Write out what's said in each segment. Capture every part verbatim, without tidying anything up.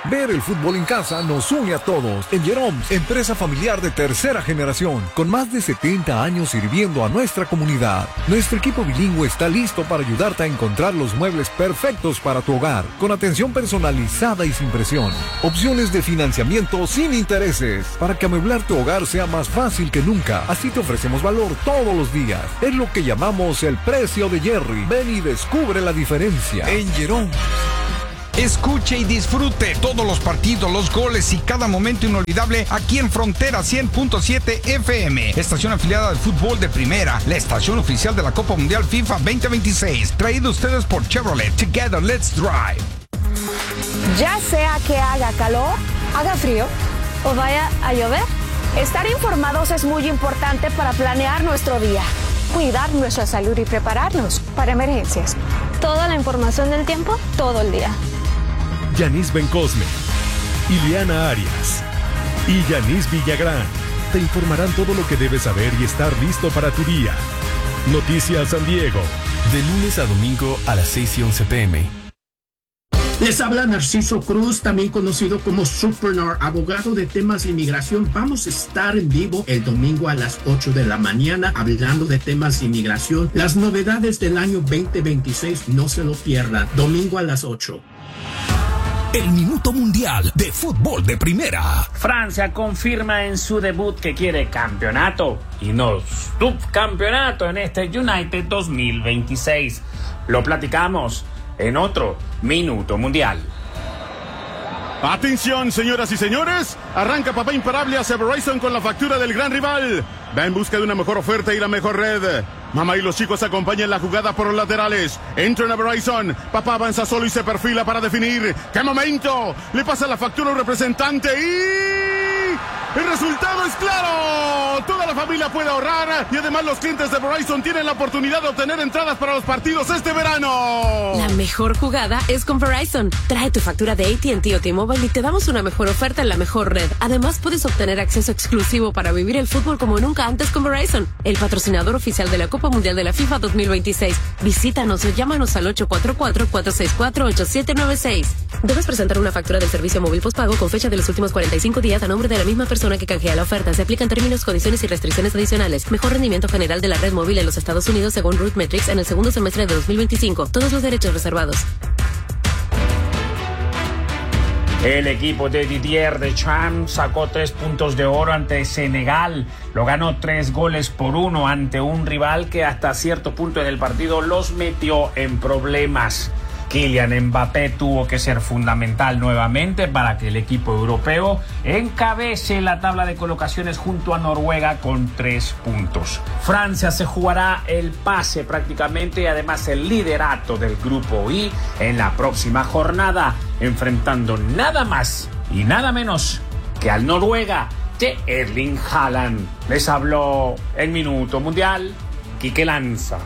Ver el fútbol en casa nos une a todos. En Jeroms, empresa familiar de tercera generación, con más de setenta años sirviendo a nuestra comunidad. Nuestro equipo bilingüe está listo para ayudarte a encontrar los muebles perfectos para tu hogar, con atención personalizada y sin presión. Opciones de financiamiento sin intereses, para que amueblar tu hogar sea más fácil que nunca. Así te ofrecemos valor todos los días. Es lo que llamamos el precio de Jerry. Ven y descubre la diferencia. En Jerome. Escuche y disfrute todos los partidos, los goles y cada momento inolvidable aquí en Frontera cien punto siete F M, estación afiliada del fútbol de primera, la estación oficial de la Copa Mundial FIFA veinte veintiséis, traído a ustedes por Chevrolet. Together, let's drive. Ya sea que haga calor, haga frío o vaya a llover, estar informados es muy importante para planear nuestro día, cuidar nuestra salud y prepararnos para emergencias. Toda la información del tiempo, todo el día. Yanis Bencosme, Ileana Arias y Yanis Villagrán te informarán todo lo que debes saber y estar listo para tu día. Noticias San Diego. De lunes a domingo a las seis y once p m Les habla Narciso Cruz, también conocido como Supernar, abogado de temas de inmigración. Vamos a estar en vivo el domingo a las ocho de la mañana hablando de temas de inmigración. Las novedades del año veinte veintiséis, no se lo pierdan. Domingo a las ocho. El Minuto Mundial de Fútbol de Primera. Francia confirma en su debut que quiere campeonato y no subcampeonato en este United dos mil veintiséis. Lo platicamos en otro Minuto Mundial. Atención, señoras y señores, arranca papá imparable hacia Verizon con la factura del gran rival. Va en busca de una mejor oferta y la mejor red. Mamá y los chicos acompañan la jugada por los laterales. Entran a Verizon. Papá avanza solo y se perfila para definir. ¡Qué momento! Le pasa la factura al representante y... ¡el resultado es claro! Toda la familia puede ahorrar y además los clientes de Verizon tienen la oportunidad de obtener entradas para los partidos este verano. La mejor jugada es con Verizon. Trae tu factura de A T and T o T-Mobile y te damos una mejor oferta en la mejor red. Además, puedes obtener acceso exclusivo para vivir el fútbol como nunca antes con Verizon, el patrocinador oficial de la Copa Mundial de la FIFA dos mil veintiséis. Visítanos o llámanos al ocho cuatro cuatro, cuatro seis cuatro, ocho siete nueve seis. Debes presentar una factura del servicio móvil postpago con fecha de los últimos cuarenta y cinco días a nombre de la misma persona que canjea la oferta. Se aplican términos, condiciones y restricciones adicionales. Mejor rendimiento general de la red móvil en los Estados Unidos según Root Metrics en el segundo semestre de dos mil veinticinco. Todos los derechos reservados. El equipo de Didier Deschamps sacó tres puntos de oro ante Senegal. Lo ganó tres goles por uno ante un rival que hasta cierto punto del partido los metió en problemas. Kylian Mbappé tuvo que ser fundamental nuevamente para que el equipo europeo encabece la tabla de colocaciones junto a Noruega con tres puntos. Francia se jugará el pase prácticamente y además el liderato del grupo I en la próxima jornada, enfrentando nada más y nada menos que al Noruega de Erling Haaland. Les habló en Minuto Mundial Quique Lanza.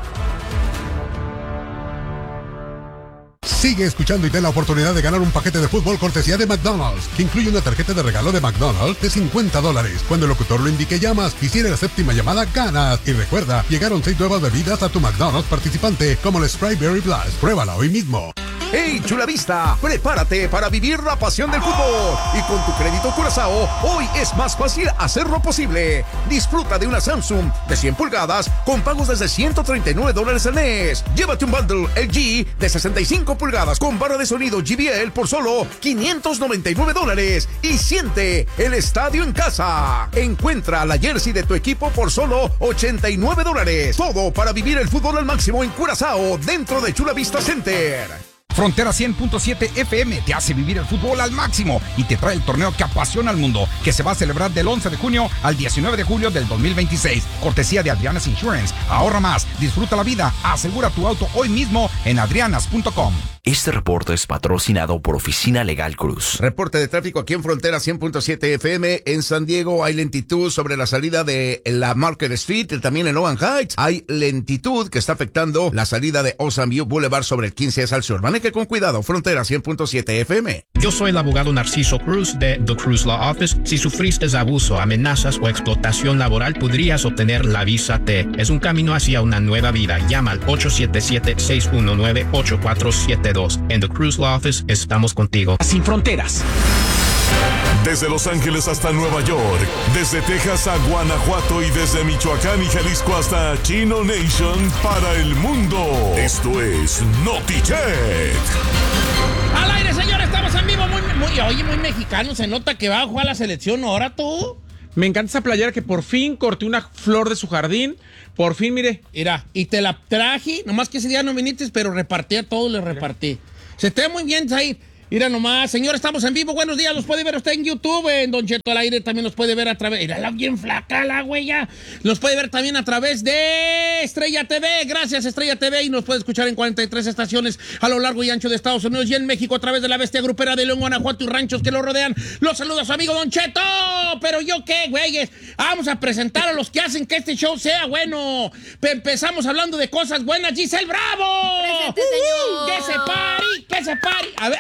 Sigue escuchando y ten la oportunidad de ganar un paquete de fútbol cortesía de McDonald's, que incluye una tarjeta de regalo de McDonald's de cincuenta dólares. Cuando el locutor lo indique, llamas, y si eres la séptima llamada, ganas. Y recuerda, llegaron seis nuevas bebidas a tu McDonald's participante, como el Strawberry Blast. Pruébala hoy mismo. ¡Hey, Chula Vista! Prepárate para vivir la pasión del fútbol. Y con tu crédito Curazao, hoy es más fácil hacerlo posible. Disfruta de una Samsung de cien pulgadas con pagos desde ciento treinta y nueve dólares al mes. Llévate un bundle L G de sesenta y cinco pulgadas con barra de sonido J B L por solo quinientos noventa y nueve dólares. Y siente el estadio en casa. Encuentra la jersey de tu equipo por solo ochenta y nueve dólares. Todo para vivir el fútbol al máximo en Curazao, dentro de Chula Vista Center. Frontera cien punto siete F M te hace vivir el fútbol al máximo y te trae el torneo que apasiona al mundo, que se va a celebrar del once de junio al diecinueve de julio del dos mil veintiséis. Cortesía de Adrianas Insurance. Ahorra más, disfruta la vida, asegura tu auto hoy mismo en adrianas punto com. Este reporte es patrocinado por Oficina Legal Cruz. Reporte de tráfico aquí en Frontera cien punto siete F M. En San Diego hay lentitud sobre la salida de la Market Street. También en Oakland Heights hay lentitud que está afectando la salida de Ocean View Boulevard sobre el quince al sur. Maneje con cuidado. Frontera cien punto siete F M. Yo soy el abogado Narciso Cruz de The Cruz Law Office. Si sufriste abuso, amenazas o explotación laboral, podrías obtener la visa T. Es un camino hacia una nueva vida. Llama al ocho siete siete, seis uno nueve, ocho cuatro siete siete dos. En The Cruise Law Office estamos contigo. Sin fronteras. Desde Los Ángeles hasta Nueva York, desde Texas a Guanajuato y desde Michoacán y Jalisco hasta Chino Nation para el mundo. Esto es NotiCheck. Al aire, señores, estamos en vivo. Muy, muy, oye, muy mexicano. Se nota que va a jugar la selección ahora, tú. Me encanta esa playera que por fin corté una flor de su jardín. Por fin, mire. Mira, y te la traje. Nomás que ese día no viniste, pero repartí a todos, le repartí. Se te ve muy bien, Zahir. Mira nomás, señor, estamos en vivo. Buenos días, los puede ver usted en YouTube, en Don Cheto al aire. También nos puede ver a través... Mírala bien flaca la huella. Nos puede ver también a través de Estrella T V. Gracias, Estrella T V. Y nos puede escuchar en cuarenta y tres estaciones a lo largo y ancho de Estados Unidos y en México a través de la bestia grupera de León, Guanajuato y ranchos que lo rodean. Los saluda su amigo Don Cheto. Pero yo qué, güeyes. Vamos a presentar a los que hacen que este show sea bueno. Empezamos hablando de cosas buenas. Giselle Bravo. Presente, señor. Que se pare, que se pare. A ver.